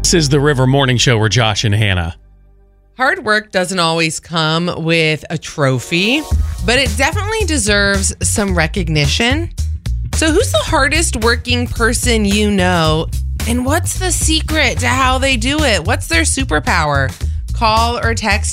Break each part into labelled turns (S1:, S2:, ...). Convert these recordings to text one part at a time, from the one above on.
S1: This is the River Morning Show. We're Josh and Hannah.
S2: Hard work doesn't always come with a trophy, but it definitely deserves some recognition. So who's the hardest working person you know? And what's the secret to how they do it? What's their superpower? Call or text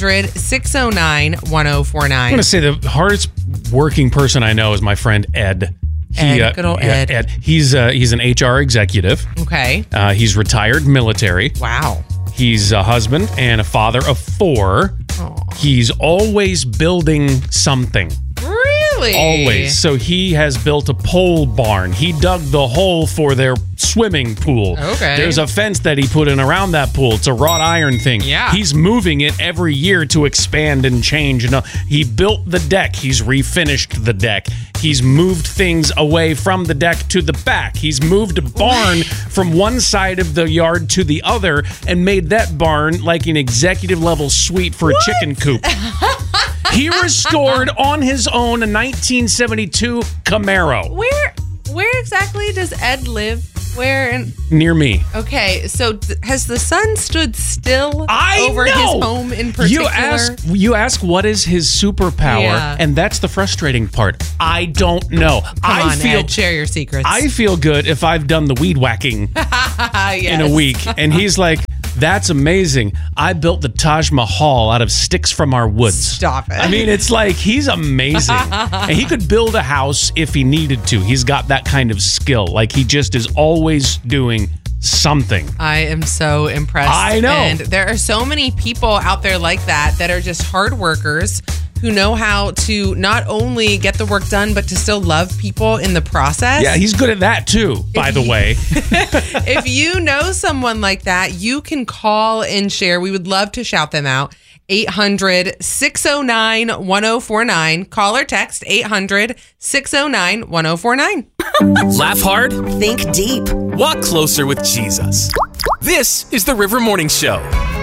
S2: 800-609-1049.
S1: I'm going to say the hardest working person I know is my friend Ed.
S2: Good old Ed.
S1: Ed. He's an HR executive.
S2: Okay.
S1: He's retired military.
S2: Wow.
S1: He's a husband and a father of 4.
S2: Aww.
S1: He's always building something.
S2: Really?
S1: Always. So he has built a pole barn. He dug the hole for their swimming pool.
S2: Okay.
S1: There's a fence that he put in around that pool. It's a wrought iron thing.
S2: Yeah.
S1: He's moving it every year to expand and change. He built the deck. He's refinished the deck. He's moved things away from the deck to the back. He's moved a barn from one side of the yard to the other and made that barn like an executive level suite for a chicken coop. He restored on his own a 1972 Camaro.
S2: Where exactly does Ed live? Where?
S1: Near me.
S2: Okay, so has the sun stood still over
S1: know.
S2: his home in particular?
S1: You ask what is his superpower,
S2: Yeah.
S1: and that's the frustrating part. I don't know.
S2: Come on, Ed, share your secrets.
S1: I feel good if I've done the weed whacking in a week. And he's like, that's amazing. I built the Taj Mahal out of sticks from our woods.
S2: Stop it.
S1: I mean, it's like he's amazing. And he could build a house if he needed to. He's got that kind of skill. Like he just is always doing something.
S2: I am so impressed.
S1: I know.
S2: And there are so many people out there like that are just hard workers who know how to not only get the work done, but to still love people in the process.
S1: Yeah, he's good at that too, by the way.
S2: If you know someone like that, you can call and share. We would love to shout them out. 800-609-1049. Call or text 800-609-1049.
S3: Laugh hard,
S4: Think deep.
S3: walk closer with Jesus. This is the River Morning Show.